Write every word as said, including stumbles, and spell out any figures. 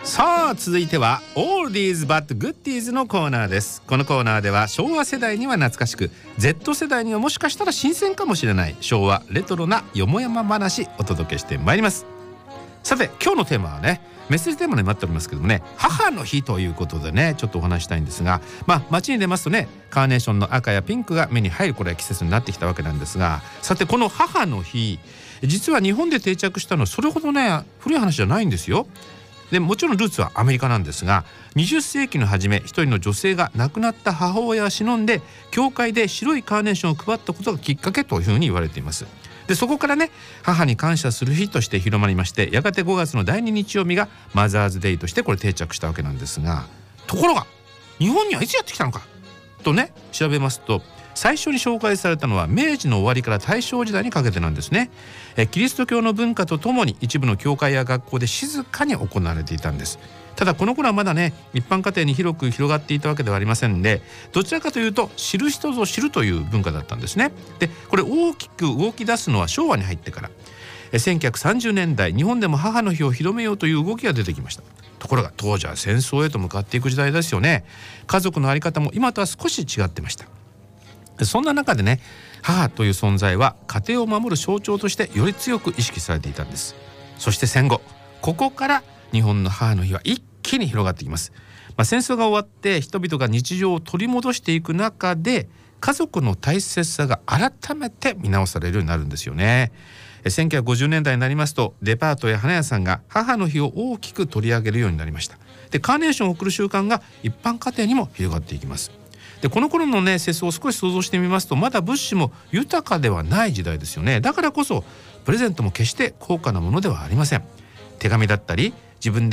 さあ続いては Oldies but Goodies のコーナーです。このコーナーでは昭和世代には懐かしく Z 世代にはもしかしたら新鮮かもしれない昭和レトロなよもやま話お届けしてまいります。さて今日のテーマはね、メッセージテーマに待っておりますけどもね、母の日ということでねちょっとお話したいんですが、まあ街に出ますとねカーネーションの赤やピンクが目に入るこれ季節になってきたわけなんですが、さてこの母の日実は日本で定着したのはそれほどね古い話じゃないんですよ。でもちろんルーツはアメリカなんですが、にじゅっせいきの初め一人の女性が亡くなった母親を偲んで教会で白いカーネーションを配ったことがきっかけというふうに言われています。でそこからね母に感謝する日として広まりまして、やがてごがつのだいに日曜日がマザーズデイとしてこれ定着したわけなんですが、ところが日本にはいつやってきたのかとね調べますと、最初に紹介されたのは明治の終わりから大正時代にかけてなんですね。えキリスト教の文化とともに一部の教会や学校で静かに行われていたんです。ただこの頃はまだね一般家庭に広く広がっていたわけではありませんで、どちらかというと知る人ぞ知るという文化だったんですね。でこれ大きく動き出すのは昭和に入ってから、えせんきゅうひゃくさんじゅうねんだい日本でも母の日を広めようという動きが出てきました。ところが当時は戦争へと向かっていく時代ですよね。家族の在り方も今とは少し違ってました。そんな中でね母という存在は家庭を守る象徴としてより強く意識されていたんです。そして戦後ここから日本の母の日は一気に広がってきます。まあ、戦争が終わって人々が日常を取り戻していく中で家族の大切さが改めて見直されるようになるんですよね。せんきゅうひゃくごじゅうねんだいになりますとデパートや花屋さんが母の日を大きく取り上げるようになりました。でカーネーションを贈る習慣が一般家庭にも広がっていきます。でこの頃のね世相を少し想像してみますと、まだ物資も豊かではない時代ですよね。だからこそプレゼントも決して高価なものではありません。手紙だったり自分で